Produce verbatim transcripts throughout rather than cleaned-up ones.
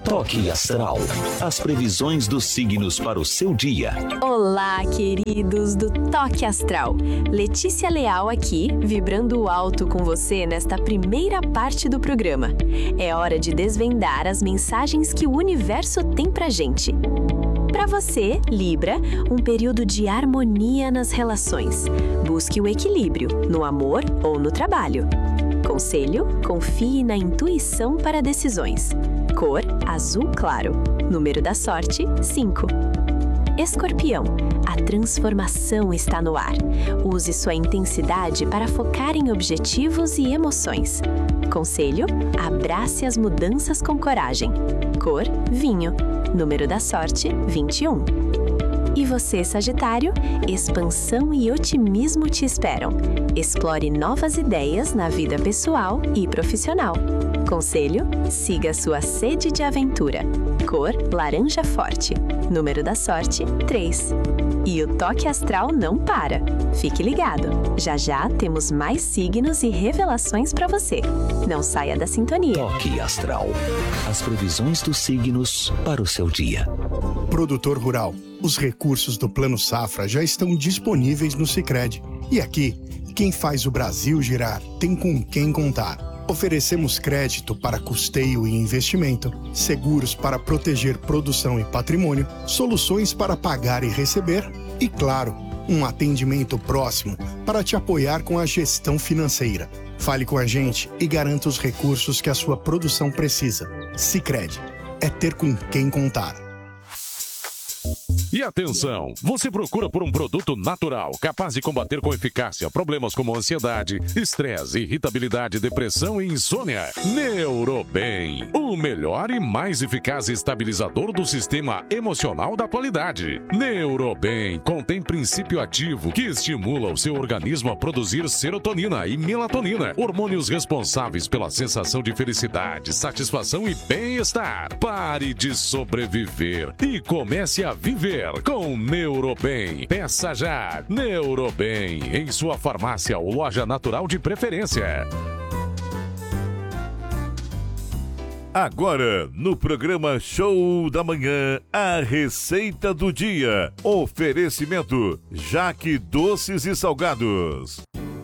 Toque Astral. As previsões dos signos para o seu dia. Olá, queridos do Toque Astral. Letícia Leal aqui, vibrando alto com você nesta primeira parte do programa. É hora de desvendar as mensagens que o universo tem pra gente. Para você, Libra, um período de harmonia nas relações. Busque o equilíbrio, no amor ou no trabalho. Conselho: confie na intuição para decisões. Cor: azul claro. Número da sorte: cinco. Escorpião, a transformação está no ar. Use sua intensidade para focar em objetivos e emoções. Conselho: abrace as mudanças com coragem. Cor: vinho. Número da sorte: vinte e um. E você, Sagitário? Expansão e otimismo te esperam. Explore novas ideias na vida pessoal e profissional. Conselho: siga sua sede de aventura. Cor: laranja forte. Número da sorte: três. E o Toque Astral não para. Fique ligado. Já já temos mais signos e revelações para você. Não saia da sintonia. Toque Astral. As previsões dos signos para o seu dia. Produtor rural. Os recursos do Plano Safra já estão disponíveis no Sicredi. E aqui, quem faz o Brasil girar tem com quem contar. Oferecemos crédito para custeio e investimento, seguros para proteger produção e patrimônio, soluções para pagar e receber e, claro, um atendimento próximo para te apoiar com a gestão financeira. Fale com a gente e garanta os recursos que a sua produção precisa. Sicredi. É ter com quem contar. E atenção, você procura por um produto natural, capaz de combater com eficácia problemas como ansiedade, estresse, irritabilidade, depressão e insônia? Neurobem, o melhor e mais eficaz estabilizador do sistema emocional da atualidade. Neurobem contém princípio ativo que estimula o seu organismo a produzir serotonina e melatonina, hormônios responsáveis pela sensação de felicidade, satisfação e bem-estar. Pare de sobreviver e comece a viver com Neurobem. Peça já Neurobem em sua farmácia ou loja natural de preferência. Agora, no programa Show da Manhã, a receita do dia. Oferecimento: Jaque Doces e Salgados.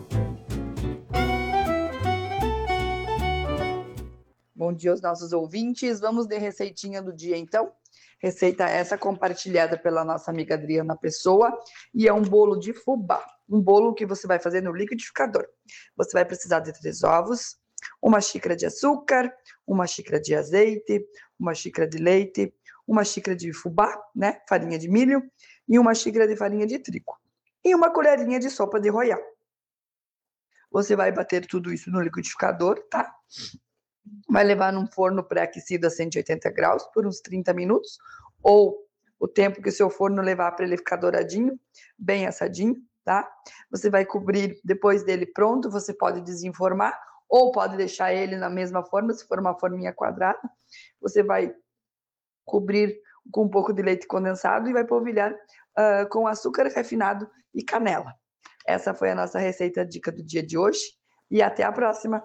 Bom dia aos nossos ouvintes. Vamos de receitinha do dia, então? Receita essa compartilhada pela nossa amiga Adriana Pessoa e é um bolo de fubá, um bolo que você vai fazer no liquidificador. Você vai precisar de três ovos, uma xícara de açúcar, uma xícara de azeite, uma xícara de leite, uma xícara de fubá, né, farinha de milho e uma xícara de farinha de trigo e uma colherinha de sopa de royal. Você vai bater tudo isso no liquidificador, tá? Vai levar num forno pré-aquecido a cento e oitenta graus por uns trinta minutos, ou o tempo que o seu forno levar para ele ficar douradinho, bem assadinho, tá? Você vai cobrir, depois dele pronto, você pode desenformar, ou pode deixar ele na mesma forma, se for uma forminha quadrada. Você vai cobrir com um pouco de leite condensado e vai polvilhar uh, com açúcar refinado e canela. Essa foi a nossa receita dica do dia de hoje, e até a próxima!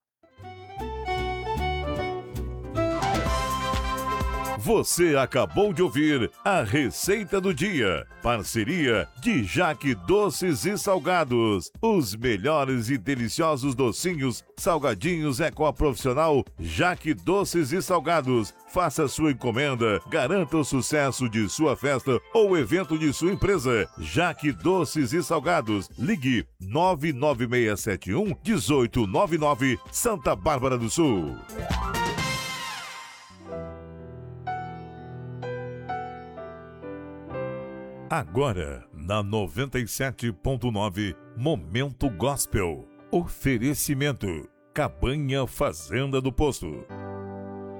Você acabou de ouvir a Receita do Dia. Parceria de Jaque Doces e Salgados. Os melhores e deliciosos docinhos, salgadinhos é com a profissional Jaque Doces e Salgados. Faça sua encomenda, garanta o sucesso de sua festa ou evento de sua empresa. Jaque Doces e Salgados. Ligue nove nove seis sete um, um oito nove nove, Santa Bárbara do Sul. Agora, na noventa e sete ponto nove, Momento Gospel. Oferecimento: Cabanha Fazenda do Posto.